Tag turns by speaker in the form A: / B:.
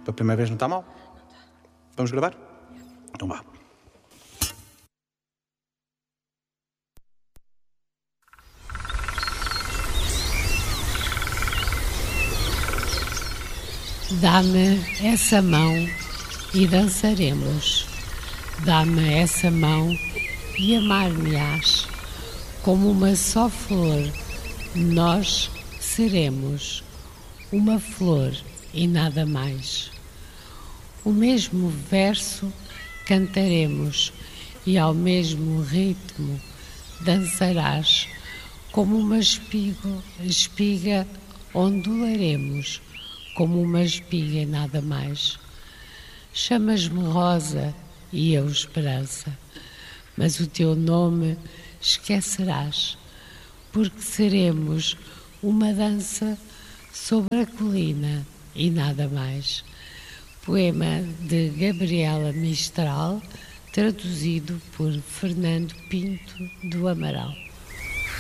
A: Para a primeira vez não está mal. Vamos gravar? Então vá.
B: Dá-me essa mão e dançaremos. Dá-me essa mão e amar-me-ás. Como uma só flor, nós seremos uma flor e nada mais. O mesmo verso cantaremos e ao mesmo ritmo dançarás. Como uma espiga ondularemos, como uma espiga e nada mais. Chamas-me rosa e eu esperança, mas o teu nome esquecerás, porque seremos uma dança sobre a colina e nada mais. Poema de Gabriela Mistral, traduzido por Fernando Pinto do Amaral.